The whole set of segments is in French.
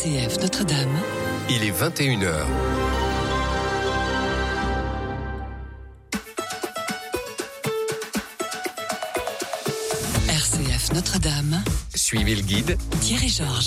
RCF Notre-Dame. Il est 21h. RCF Notre-Dame. Suivez le guide. Thierry Georges.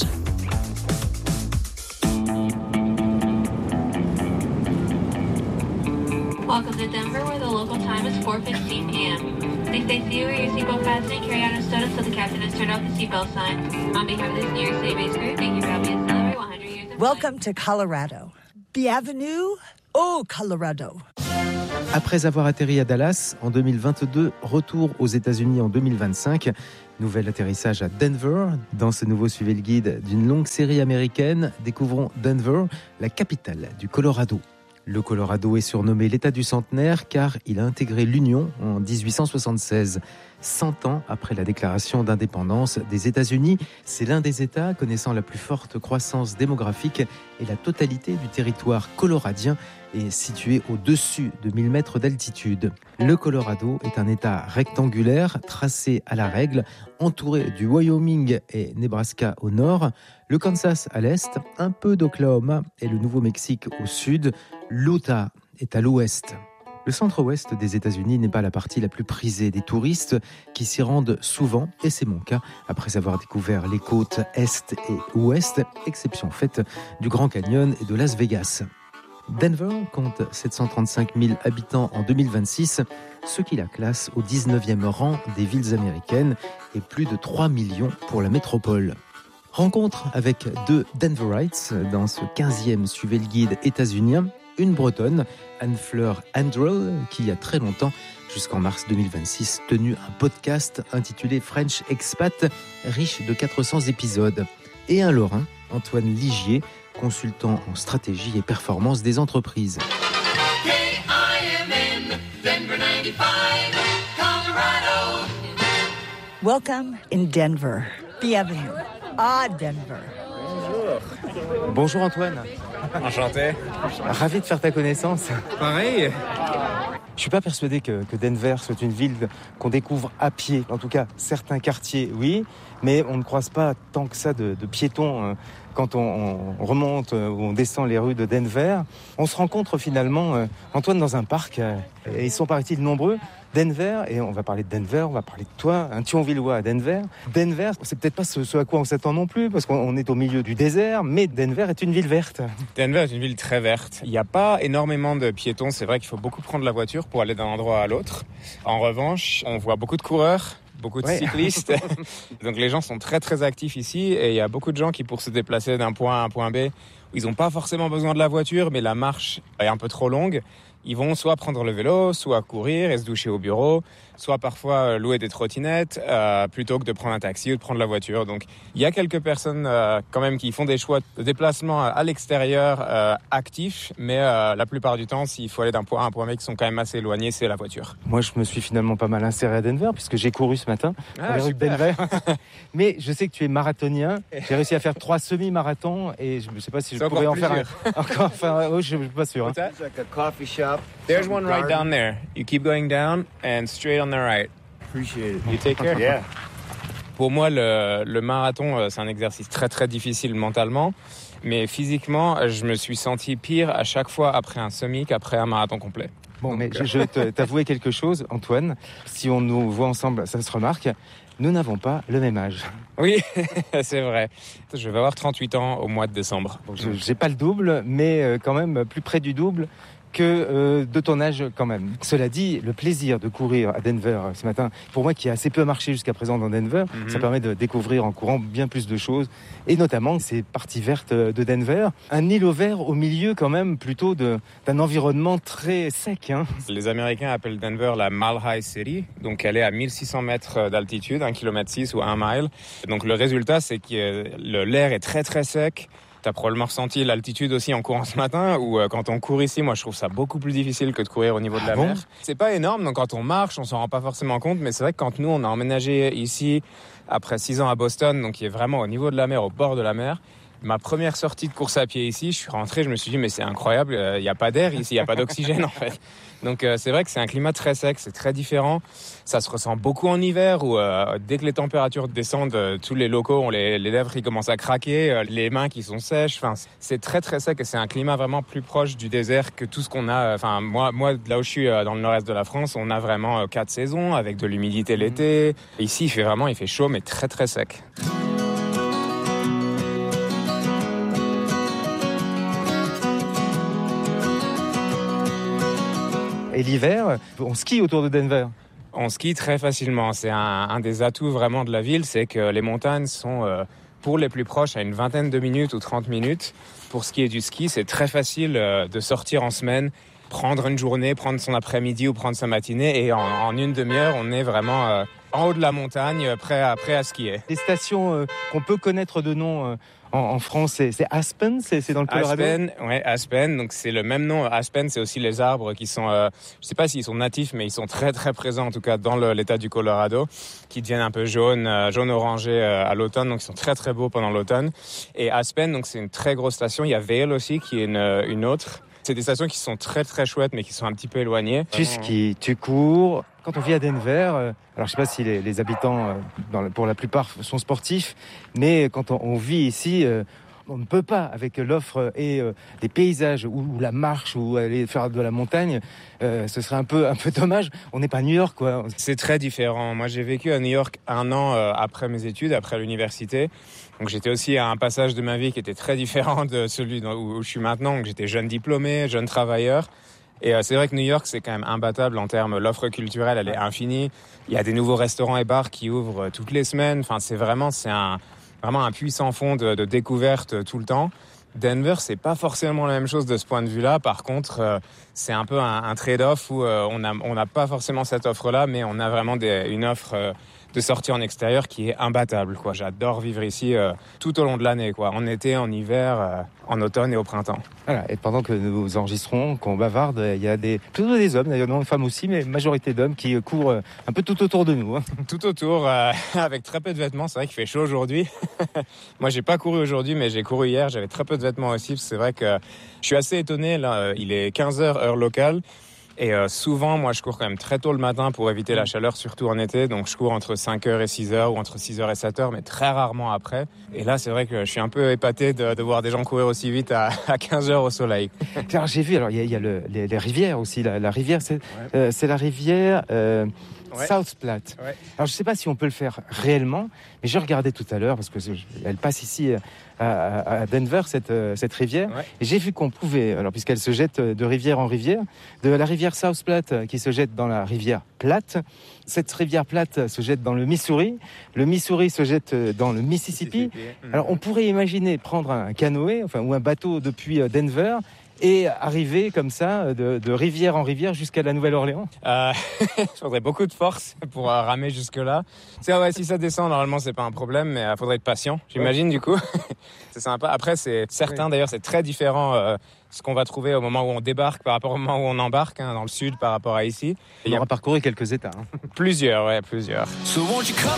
Welcome to Denver, where the local time is 4:15 p.m. Please stay seated with your seatbelt fastened and carry out a notice so the captain has turned off the seatbelt sign. On behalf of this New York City-based crew, thank you for helping us celebrate 100 years of Welcome to Colorado. Bienvenue au Colorado. Après avoir atterri à Dallas en 2022, retour aux États-Unis en 2025. Nouvel atterrissage à Denver. Dans ce nouveau Suivez le guide d'une longue série américaine, découvrons Denver, la capitale du Colorado. Le Colorado est surnommé l'État du centenaire car il a intégré l'Union en 1876. 100 ans après la déclaration d'indépendance des États-Unis, c'est l'un des États connaissant la plus forte croissance démographique et la totalité du territoire coloradien est situé au-dessus de 1000 mètres d'altitude. Le Colorado est un État rectangulaire, tracé à la règle, entouré du Wyoming et Nebraska au nord, le Kansas à l'est, un peu d'Oklahoma et le Nouveau-Mexique au sud, l'Utah est à l'ouest. Le centre-ouest des États-Unis n'est pas la partie la plus prisée des touristes qui s'y rendent souvent, et c'est mon cas, après avoir découvert les côtes est et ouest, exception faite du Grand Canyon et de Las Vegas. Denver compte 735 000 habitants en 2026, ce qui la classe au 19e rang des villes américaines et plus de 3 millions pour la métropole. Rencontre avec deux Denverites dans ce 15e Suivez le guide états-unien, une bretonne, Anne-Fleur Andrel, qui il y a très longtemps, jusqu'en mars 2026, tenu un podcast intitulé French Expat, riche de 400 épisodes. Et un Lorrain, Antoine Ligier, consultant en stratégie et performance des entreprises. Denver 95, Colorado. Welcome in Denver. Bienvenue à Denver. Bonjour Antoine. Enchanté. Ravi de faire ta connaissance. Pareil. Je suis pas persuadé que Denver soit une ville qu'on découvre à pied. En tout cas, certains quartiers, oui, mais on ne croise pas tant que ça de piétons quand on remonte ou on descend les rues de Denver. On se rencontre finalement, Antoine, dans un parc, et ils sont, paraît-il, nombreux. Denver, et on va parler de Denver, on va parler de toi, un Thionvillois à Denver. Denver, c'est peut-être pas ce à quoi on s'attend non plus, parce qu'on est au milieu du désert, mais Denver est une ville verte. Denver est une ville très verte. Il n'y a pas énormément de piétons, c'est vrai qu'il faut beaucoup prendre la voiture pour aller d'un endroit à l'autre. En revanche, on voit beaucoup de coureurs, beaucoup de cyclistes. Donc les gens sont très très actifs ici, et il y a beaucoup de gens qui, pour se déplacer d'un point A à un point B, ils n'ont pas forcément besoin de la voiture, mais la marche est un peu trop longue. Ils vont soit prendre le vélo, soit courir et se doucher au bureau, soit parfois louer des trottinettes plutôt que de prendre un taxi ou de prendre la voiture. Donc il y a quelques personnes quand même qui font des choix de déplacement à l'extérieur actifs, mais la plupart du temps, s'il faut aller d'un point A à un point B qui sont quand même assez éloignés, c'est la voiture. Moi, je me suis finalement pas mal inséré à Denver puisque j'ai couru ce matin dans les rues de Denver. Mais je sais que tu es marathonien. J'ai réussi à faire 3 semi-marathons et je ne sais pas si je pourrais en faire encore. Enfin, je ne suis pas sûr. It's like a coffee shop. There's one right down there. You keep going down and straight on the right. Appreciate it. You take care. Yeah. Pour moi, le marathon, c'est un exercice très très difficile mentalement, mais physiquement, je me suis senti pire à chaque fois après un semi qu'après un marathon complet. Bon, mais je vais t'avouer quelque chose, Antoine. Si on nous voit ensemble, ça se remarque. Nous n'avons pas le même âge. Oui, c'est vrai. Je vais avoir 38 ans au mois de décembre. Bon, je n'ai pas le double, mais quand même plus près du double que de ton âge quand même. Cela dit, le plaisir de courir à Denver ce matin, pour moi qui ai assez peu marché jusqu'à présent dans Denver, ça permet de découvrir en courant bien plus de choses, et notamment ces parties vertes de Denver. Un îlot vert au milieu quand même plutôt d'un environnement très sec. Hein. Les Américains appellent Denver la Mile High City, donc elle est à 1600 mètres d'altitude, 1,6 km ou 1 mile. Donc le résultat, c'est que l'air est très très sec. Tu as probablement ressenti l'altitude aussi en courant ce matin, ou quand on court ici, moi je trouve ça beaucoup plus difficile que de courir au niveau de la mer. C'est pas énorme, donc quand on marche, on s'en rend pas forcément compte, mais c'est vrai que quand nous on a emménagé ici après 6 ans à Boston, donc qui est vraiment au niveau de la mer, au bord de la mer, Ma première sortie de course à pied ici, je suis rentré, je me suis dit mais c'est incroyable, il n'y a pas d'air ici, il n'y a pas d'oxygène en fait. Donc c'est vrai que c'est un climat très sec, c'est très différent. Ça se ressent beaucoup en hiver où dès que les températures descendent, tous les locaux ont les lèvres qui commencent à craquer, les mains qui sont sèches. Enfin, c'est très très sec et c'est un climat vraiment plus proche du désert que tout ce qu'on a. Enfin moi là où je suis dans le nord-est de la France, on a vraiment 4 saisons avec de l'humidité l'été. Ici il fait chaud mais très très sec. Et l'hiver, on skie autour de Denver. On skie très facilement. C'est un des atouts vraiment de la ville, c'est que les montagnes sont pour les plus proches à une vingtaine de minutes ou 30 minutes. Pour ce qui est du ski, c'est très facile de sortir en semaine, prendre une journée, prendre son après-midi ou prendre sa matinée et en une demi-heure, on est vraiment en haut de la montagne, prêt à skier. Les stations qu'on peut connaître de nom en France, c'est Aspen, c'est dans le Colorado. Aspen, donc c'est le même nom. Aspen, c'est aussi les arbres qui sont, je sais pas s'ils sont natifs, mais ils sont très très présents en tout cas dans l'état du Colorado, qui deviennent un peu jaune-orangé à l'automne, donc ils sont très très beaux pendant l'automne. Et Aspen, donc c'est une très grosse station. Il y a Vail aussi, qui est une autre. C'est des stations qui sont très très chouettes, mais qui sont un petit peu éloignées. Tu skis, tu cours. Quand on vit à Denver, alors je sais pas si les habitants, pour la plupart, sont sportifs, mais quand on vit ici, on ne peut pas, avec l'offre et des paysages ou la marche ou aller faire de la montagne, ce serait un peu dommage. On n'est pas à New York, quoi. C'est très différent. Moi, j'ai vécu à New York 1 an après mes études, après l'université. Donc j'étais aussi à un passage de ma vie qui était très différent de celui où je suis maintenant. Donc j'étais jeune diplômé, jeune travailleur. Et c'est vrai que New York, c'est quand même imbattable en termes, l'offre culturelle, elle est infinie. Il y a des nouveaux restaurants et bars qui ouvrent toutes les semaines. Enfin, c'est vraiment un puissant fond de découverte tout le temps. Denver, c'est pas forcément la même chose de ce point de vue-là. Par contre, c'est un peu un trade-off où on n'a pas forcément cette offre-là, mais on a vraiment une offre de sortie en extérieur qui est imbattable, quoi. J'adore vivre ici tout au long de l'année, quoi. En été, en hiver, en automne et au printemps. Voilà. Et pendant que nous enregistrons, qu'on bavarde, il y a plutôt des hommes, d'ailleurs non, des femmes aussi, mais majorité d'hommes qui courent un peu tout autour de nous. Hein. Tout autour, avec très peu de vêtements. C'est vrai qu'il fait chaud aujourd'hui. Moi, j'ai pas couru aujourd'hui, mais j'ai couru hier. J'avais très peu de vêtements aussi. C'est vrai que je suis assez étonné. Là, il est 15h heure locale. Et souvent, moi, je cours quand même très tôt le matin pour éviter la chaleur, surtout en été. Donc, je cours entre 5h et 6h ou entre 6h et 7h, mais très rarement après. Et là, c'est vrai que je suis un peu épaté de voir des gens courir aussi vite à 15h au soleil. Alors, j'ai vu, il y a les rivières aussi. La rivière, c'est la rivière... South Platte. Ouais. Alors je ne sais pas si on peut le faire réellement, mais j'ai regardé tout à l'heure parce que elle passe ici à Denver cette rivière. Ouais. Et j'ai vu qu'on pouvait, alors puisqu'elle se jette de rivière en rivière, de la rivière South Platte qui se jette dans la rivière Platte. Cette rivière Platte se jette dans le Missouri. Le Missouri se jette dans le Mississippi. Alors on pourrait imaginer prendre un canoë, ou un bateau depuis Denver. Et arriver comme ça, de rivière en rivière jusqu'à la Nouvelle-Orléans. Il faudrait beaucoup de force pour ramer jusque-là. Si ça descend, normalement, c'est pas un problème, mais il faudrait être patient, j'imagine, du coup. C'est sympa. Après, c'est certain, d'ailleurs, c'est très différent ce qu'on va trouver au moment où on débarque par rapport au moment où on embarque, dans le sud par rapport à ici. On aura parcouru quelques états. Plusieurs. So won't you come